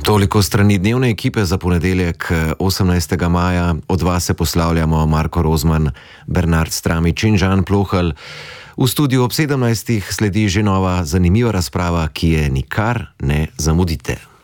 Toliko strani dnevne ekipe za ponedeljek 18. maja. Od vas se poslavljamo Marko Rozman, Bernard Stramič in Žan Plohelj. V studiu ob 17. sledi že nova zanimiva razprava, ki je nikar ne zamudite.